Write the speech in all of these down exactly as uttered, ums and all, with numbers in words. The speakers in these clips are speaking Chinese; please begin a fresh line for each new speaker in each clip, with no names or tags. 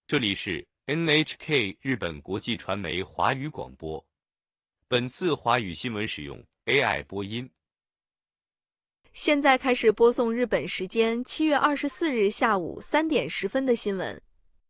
这里是 N H K 日本国际传媒华语广播。本次华语新闻使用 A I 播音。
现在开始播送日本时间七月二十四日下午三点十分的新闻。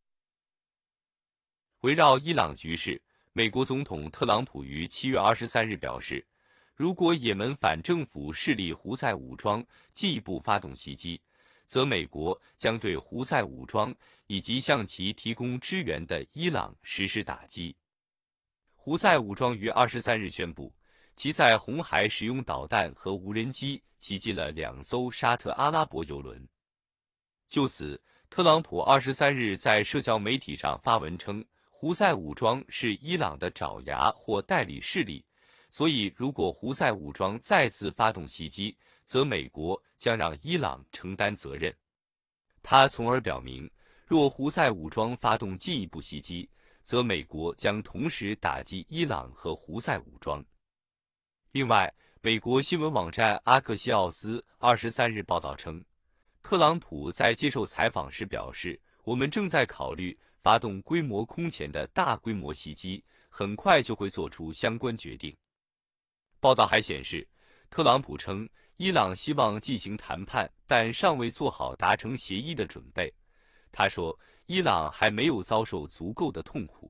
围绕伊朗局势，美国总统特朗普于七月二十三日表示，如果也门反政府势力胡塞武装进一步发动袭击，则美国将对胡塞武装以及向其提供支援的伊朗实施打击。胡塞武装于二十三日宣布，其在红海使用导弹和无人机袭击了两艘沙特阿拉伯油轮。就此，特朗普二十三日在社交媒体上发文称，胡塞武装是伊朗的爪牙或代理势力，所以如果胡塞武装再次发动袭击，则美国将让伊朗承担责任。他从而表明，若胡塞武装发动进一步袭击，则美国将同时打击伊朗和胡塞武装。另外，美国新闻网站阿克西奥斯二十三日报道称，特朗普在接受采访时表示，我们正在考虑发动规模空前的大规模袭击，很快就会做出相关决定。报道还显示，特朗普称，伊朗希望进行谈判，但尚未做好达成协议的准备。他说，伊朗还没有遭受足够的痛苦。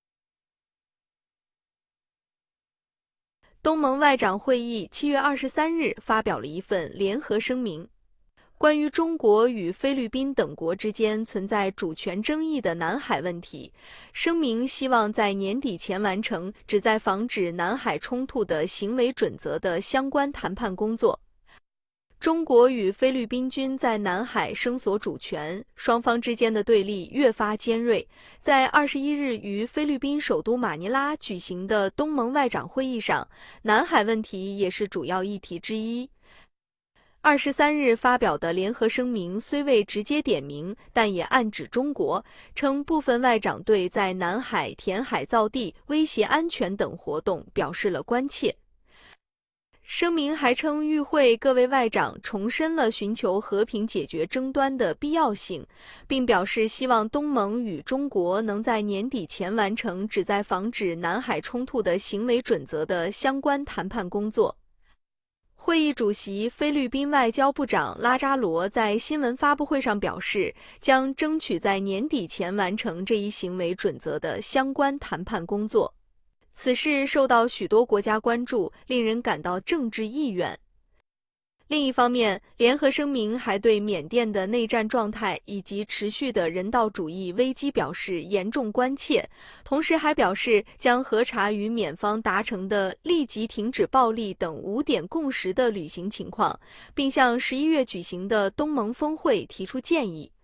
东盟外长会议七月二十三日发表了一份联合声明，关于中国与菲律宾等国之间存在主权争议的南海问题，声明希望在年底前完成旨在防止南海冲突的行为准则的相关谈判工作。中国与菲律宾均在南海声索主权，双方之间的对立越发尖锐。在二十一日于菲律宾首都马尼拉举行的东盟外长会议上，南海问题也是主要议题之一。二十三日发表的联合声明虽未直接点名，但也暗指中国，称部分外长对在南海填海造地、威胁安全等活动表示了关切。声明还称，与会各位外长重申了寻求和平解决争端的必要性，并表示希望东盟与中国能在年底前完成旨在防止南海冲突的行为准则的相关谈判工作。会议主席菲律宾外交部长拉扎罗在新闻发布会上表示，将争取在年底前完成这一行为准则的相关谈判工作。此事受到许多国家关注，令人感到政治意愿。另一方面，联合声明还对缅甸的内战状态以及持续的人道主义危机表示严重关切，同时还表示将核查与缅方达成的立即停止暴力等五点共识的履行情况，并向十一月举行的东盟峰会提出建议。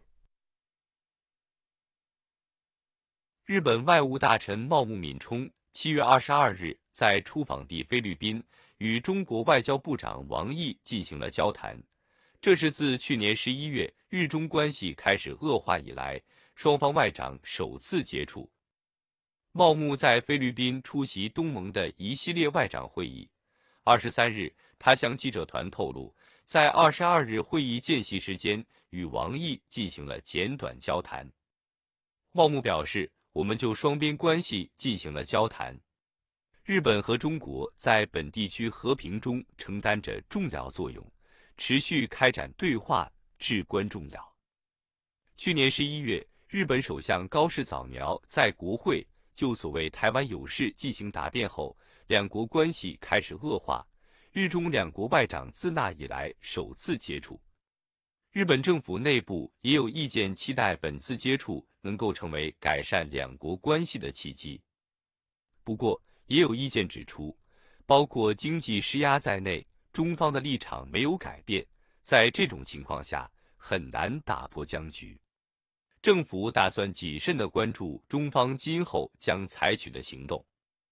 日本外务大臣茂木敏充七月二十二日在出访地菲律宾与中国外交部长王毅进行了交谈，这是自去年十一月日中关系开始恶化以来，双方外长首次接触。茂木在菲律宾出席东盟的一系列外长会议。二十三日，他向记者团透露，在二十二日会议间隙时间与王毅进行了简短交谈。茂木表示，我们就双边关系进行了交谈。日本和中国在本地区和平中承担着重要作用，持续开展对话至关重要。去年十一月，日本首相高市早苗在国会就所谓台湾有事进行答辩后，两国关系开始恶化，日中两国外长自那以来首次接触。日本政府内部也有意见期待本次接触能够成为改善两国关系的契机。不过，也有意见指出，包括经济施压在内，中方的立场没有改变，在这种情况下，很难打破僵局。政府打算谨慎地关注中方今后将采取的行动。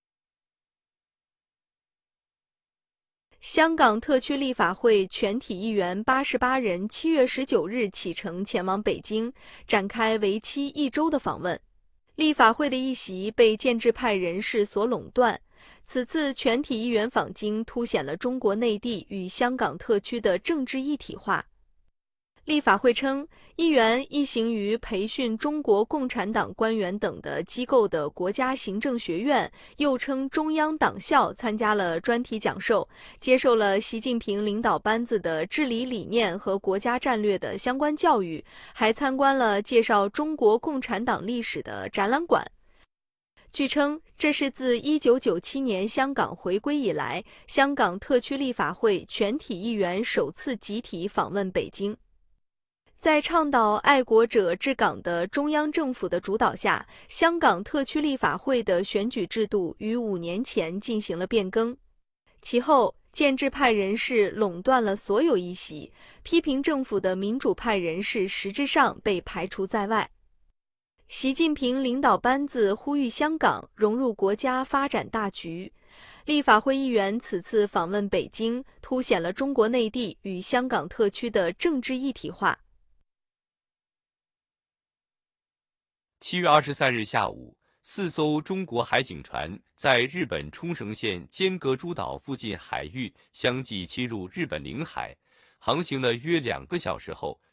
香港特区立法会全体议员八十八人七月十九日启程前往北京，展开为期一周的访问。立法会的议席被建制派人士所垄断，此次全体议员访京凸显了中国内地与香港特区的政治一体化。 立法会称，议员一行于培训中国共产党官员等的机构的国家行政学院，又称中央党校，参加了专题讲授，接受了习近平领导班子的治理理念和国家战略的相关教育，还参观了介绍中国共产党历史的展览馆。据称，这是自一九九七年香港回归以来，香港特区立法会全体议员首次集体访问北京。在倡导爱国者治港的中央政府的主导下，香港特区立法会的选举制度于五年前进行了变更。其后，建制派人士垄断了所有议席，批评政府的民主派人士实质上被排除在外。习近平领导班子呼吁香港融入国家发展大局。立法会议员此次访问北京，凸显了中国内地与香港特区的政治一体化。
七月二十三日下午，四艘中国海警船在日本冲绳县尖阁诸岛附近海域相继侵入日本领海，航行了约两个小时后，